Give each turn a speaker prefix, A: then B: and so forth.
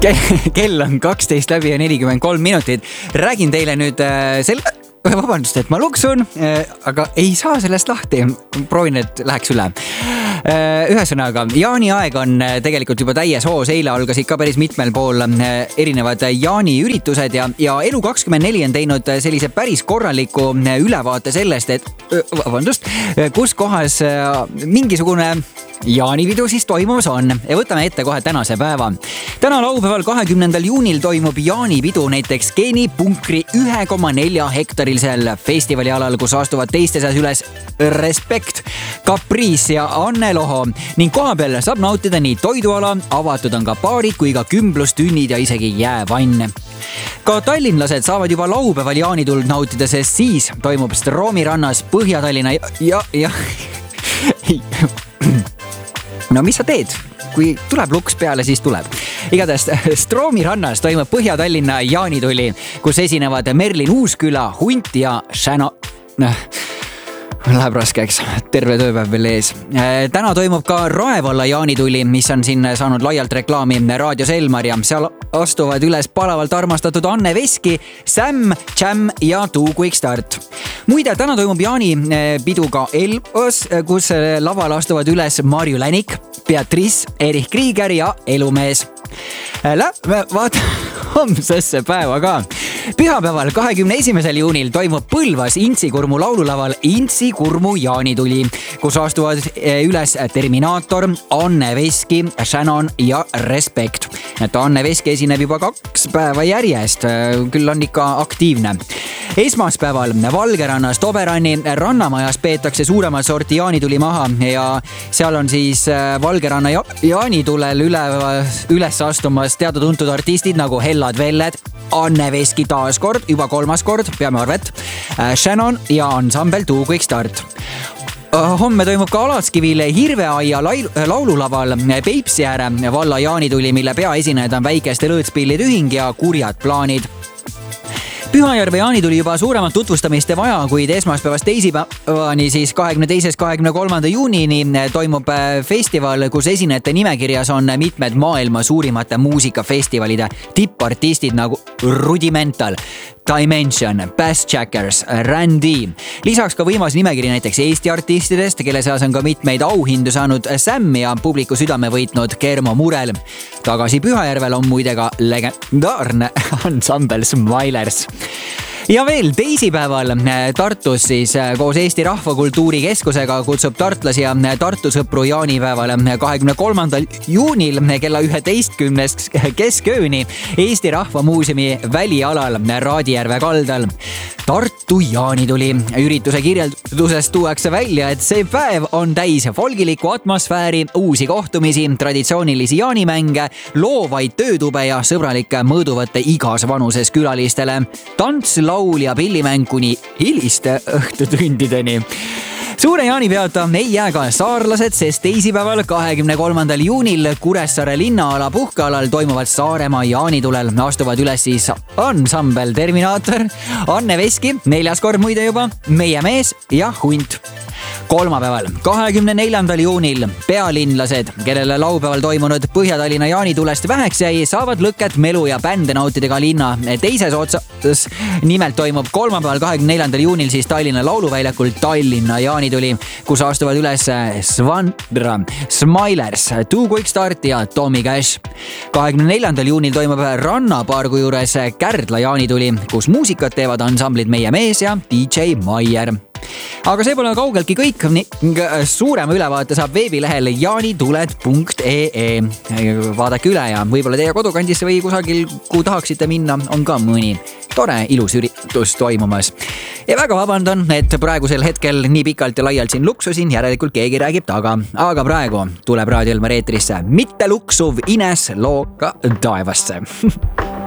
A: Kell on 12 läbi ja 43 minutit. Räägin teile nüüd vabandust, et ma luksun, aga ei saa sellest lahti. Proovin, et läheks üle. Ühesõnaga, jaaniaeg on tegelikult juba täies hoos. Eile algasid ka päris mitmel pool erinevad jaani üritused ja Elu24 on teinud sellise päris korraliku ülevaate sellest, et kus kohas mingisugune jaanipidu siis toimumas on. Ja võtame ette kohe tänase päeva. Täna laupäeval 20. juunil toimub jaanipidu näiteks Geenipunkri 1,4 hektarilisel festivalialal, kus astuvad teiste seas üles Respekt, Caprice ja Anne Loho ning kohapeal saab nautida nii toiduala, avatud on ka baarid kui ka kümblustünnid ja isegi jäävann. Ka tallinlased saavad juba laupäeval jaanituld nautida, sest siis toimub Stroomi rannas Põhja-Tallinna No mis sa teed? Kui tuleb luks peale, siis tuleb. Igatahes Stroomi rannas toimub Põhja-Tallinna jaanituli, kus esinevad Merlin Uusküla, Hunt ja Shano... Läheb raskeks, terve tööpäev veel ees. Täna toimub ka Raevalla jaanituli, mis on siin saanud laialt reklaami Raadios Elmar ja seal astuvad üles palavalt armastatud Anne Veski, Sam, Jam ja Two Quick Start. Muide, täna toimub jaanipidu ka Elvas, kus laval astuvad üles Marju Länik, Beatrice, Erich Krieger ja Elumees. Vaata homsesse päeva ka. Pühapäeval 21. juunil toimub Põlvas Intsi-Kurmu laululaval Intsi-Kurmu jaanituli, kus astuvad üles Terminaator, Anne Veski, Shannon ja Respekt. Et Anne Veski esineb juba 2 päeva järjest, küll on ikka aktiivne. Esmaspäeval Valgerannas Toberanni rannamajas peetakse suuremat sorti jaanituli maha ja seal on siis Valgeranna jaanitulel üles astumas teada-tuntud artistid nagu Hellad Velled, Anne Veski taaskord, juba 3. kord, peame arvet, Shannon ja ansambel Two Quick Start. Homme toimub ka Alatskivil Hirveaia laululaval Peipsiääre valla jaanituli, mille peaesinejad on Väikeste lõõtspillide ühing ja Kurjad plaanid. Pühajärve jaanituli juba suuremat tutvustamist vaja, kuid esmaspäevast teisipäevani siis 22. 23. juunini toimub festival, kus esinejate nimekirjas on mitmed maailma suurimate muusikafestivalide tippartistid nagu Rudimental, Dimension, Bassjackers, Randy. Lisaks ka võimas nimekiri näiteks Eesti artistidest, kelle seas on ka mitmeid auhindu saanud Sam ja publiku südame võitnud Kermo Murel. Tagasi Pühajärvel on muide ka legendaarne ansambel Smilers. Ja veel teisipäeval Tartus siis koos Eesti Rahvakultuuri Keskusega kutsub tartlasi ja Tartu sõpru jaanipäevale 23. juunil kella 11 keskööni Eesti Rahvamuuseumi välialal Raadijärve kaldal. Tartu jaanituli. Ürituse kirjeldusest tuuakse välja, et see päev on täis folgiliku atmosfääri, uusi kohtumisi, traditsioonilisi jaanimänge, loovaid töötube ja sõbralikke mõõduvõtte igas vanuses külalistele. Tants, laul ja pillimäng kuni hiliste õhtutundideni. Suure jaanipeota ei jää ka saarlased, sest teisipäeval 23. juunil Kuressaare linnaala puhkealal toimuvad Saaremaa jaanitulel. Astuvad üles siis ansambel Terminaator, Anne Veski, 4. kord muide juba, Meie mees ja Hunt. Kolmapäeval 24. juunil pealinlased, kellele laupäeval toimunud Põhja-Tallinna jaanitulest väheks jäi, saavad lõket melu ja bände nautida ka linna teises otsas. Nimelt toimub kolmapäeval 24. juunil siis Tallinna lauluväljakul Tallinna jaanituli, kus astuvad üles Svandra, Smilers, Two Quick Start ja Tommy Cash. 24. juunil toimub Rannapargu juures Kärdla jaanituli, kus muusikat teevad ansamblid Meie mees ja DJ Maier. Aga see pole kaugeltki kõik. Suurema ülevaate saab veebilehel jaanituled.ee. Vaadake üle ja võib-olla teie kodukandisse või kusagil, kuhu tahaksite minna, on ka mõni tore ilus üritus toimumas. Ja väga vabandan, et praegusel hetkel nii pikalt ja laialt siin luksusin, järelikult keegi räägib taga. Aga praegu tuleb Raadio Elmar eetrisse mitte luksuv Ines looga taevasse.